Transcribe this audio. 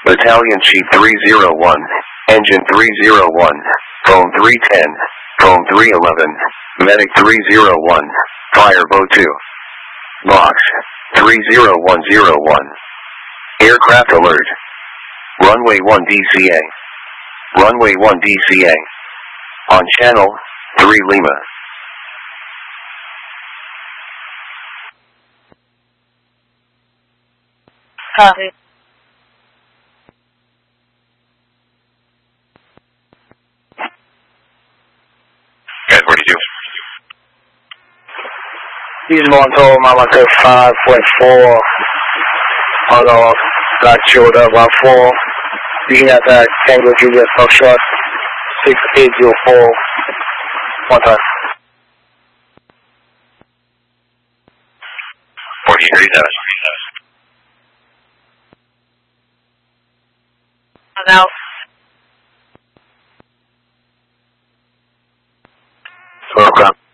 Battalion Chief 301, Engine 301, Phone 310, Phone 311, Medic 301, Fireboat 2. Box 30101. Aircraft alert. Runway 1 DCA. Runway 1 DCA. On channel 3 Lima. Copy. Guys, what do you do? He's Monto, Mama 5.4. Although got chilled up by 4. Being at that Tango Juliet Foxtrot 6804. One time. 1437. Now. Welcome.